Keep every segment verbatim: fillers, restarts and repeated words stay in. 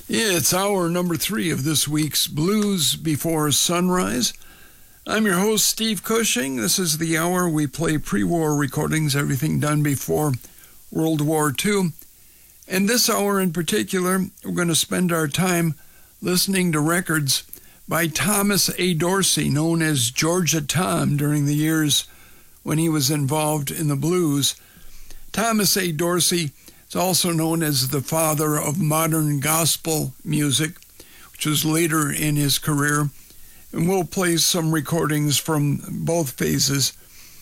It's hour number three of this week's Blues Before Sunrise. I'm your host, Steve Cushing. This is the hour we play pre-war recordings, everything done before World War Two. And this hour in particular, we're going to spend our time listening to records by Thomas A. Dorsey, known as Georgia Tom, during the years when he was involved in the blues. Thomas A. Dorsey is also known as the father of modern gospel music, which was later in his career. And we'll play some recordings from both phases.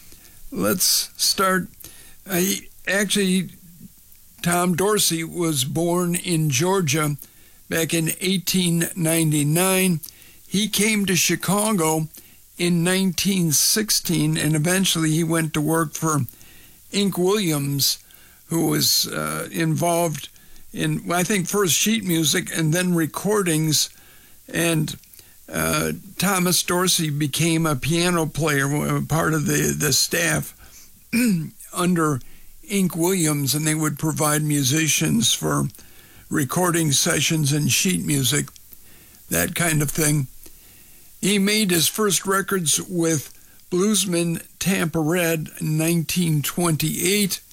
Let's start. Uh, actually, Tom Dorsey was born in Georgia back in eighteen ninety-nine. He came to Chicago in nineteen sixteen, and eventually he went to work for Ink Williams, who was uh, involved in, I think, first sheet music and then recordings. And uh, Thomas Dorsey became a piano player, part of the, the staff under Ink Williams, and they would provide musicians for recording sessions and sheet music, that kind of thing. He made his first records with bluesman Tampa Red in nineteen twenty-eight,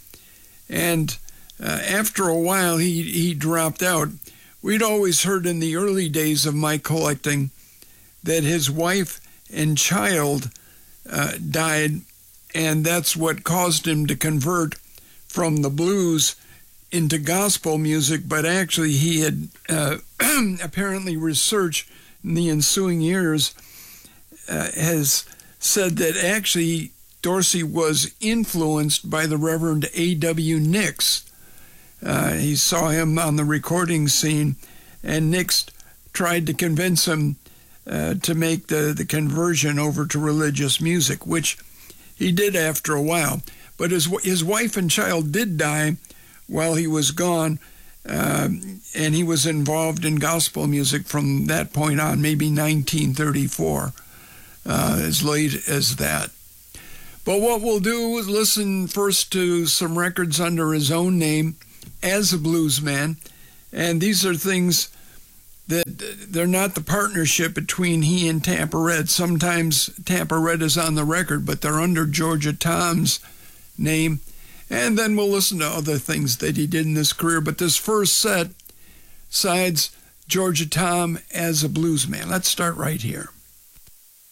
and uh, after a while he, he dropped out. We'd always heard in the early days of my collecting that his wife and child uh, died, and that's what caused him to convert from the blues into gospel music. But actually he had uh, apparently researched in the ensuing years uh, has said that actually Dorsey was influenced by the Reverend A W Nix. Uh, he saw him on the recording scene, and Nix tried to convince him uh, to make the, the conversion over to religious music, which he did after a while. But his, his wife and child did die while he was gone, uh, and he was involved in gospel music from that point on, maybe nineteen thirty-four, uh, as late as that. But what we'll do is listen first to some records under his own name as a bluesman, and these are things that they're not the partnership between he and Tampa Red. Sometimes Tampa Red is on the record, but they're under Georgia Tom's name. And then we'll listen to other things that he did in his career. But this first set sides Georgia Tom as a bluesman. Let's start right here.